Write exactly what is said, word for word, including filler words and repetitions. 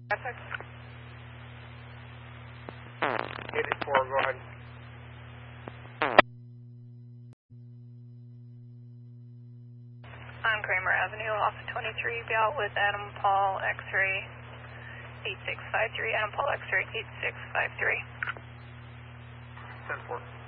eight eight four, go ahead. On Kramer Avenue, off of twenty-three, be out with Adam Paul, X-ray eight six five three, Adam Paul, X-ray eight six five three. ten four.